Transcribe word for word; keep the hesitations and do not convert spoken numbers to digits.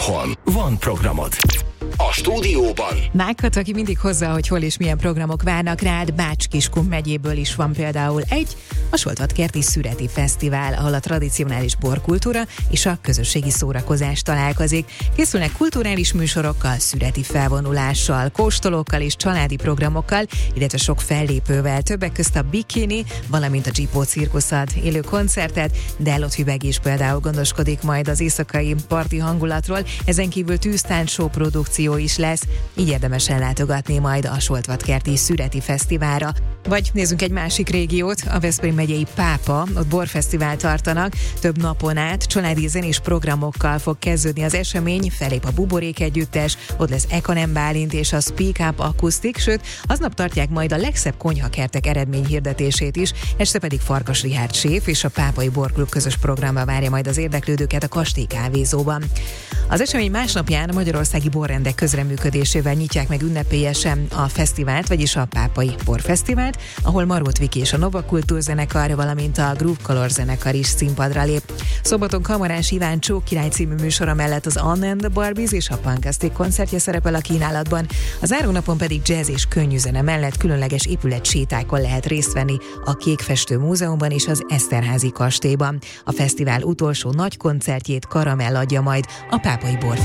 Otthon van programod. A stúdióban Mákat, aki mindig hozza, hogy hol és milyen programok várnak rád, Bács-Kiskun megyéből is van például egy, a Soltvatkerti Szüreti Fesztivál, ahol a tradicionális borkultúra és a közösségi szórakozás találkozik. Készülnek kulturális műsorokkal, szüreti felvonulással, kóstolókkal és családi programokkal, illetve sok fellépővel, többek közt a Bikini, valamint a Dzsipó cirkuszad élő koncertet, Dellot Hübeg is például gondoskodik majd az éjszakai parti hangulatról, ezen kívül tűztánc-show produkció is lesz, így érdemes ellátogatni majd a Soltvatkerti Szüreti Fesztiválra. Vagy nézzünk egy másik régiót, a Veszprém megyei Pápa, ott borfesztivál tartanak, több napon át családi zenés programokkal fog kezdődni az esemény, felép a Buborék együttes, ott lesz Ekanem Bálint és a Speak Up akusztik, sőt, aznap tartják majd a legszebb konyhakertek eredményhirdetését is, este pedig Farkas Richárd séf és a Pápai Borklub közös programra várja majd az érdeklődőket a Kastély kávézóban. Az esemény másnapján a magyarországi borrendek közreműködésével nyitják meg ünnepélyesen a fesztivált, vagyis a Pápai Borfesztivált, ahol Marót Viki és a Nova Kultúr zenekar, valamint a Groove Color zenekar is színpadra lép. Szombaton Kamarás Iván Csók király című műsora mellett az Anne and the Barbies és a Punkastic koncertje szerepel a kínálatban, a zárónapon pedig jazz és könnyű zene mellett különleges épületsétákon lehet részt venni a Kékfestő Múzeumban és az Eszterházy kastélyban. A fesztivál utolsó nagy koncertjét Karamell adja majd a Pápai Bor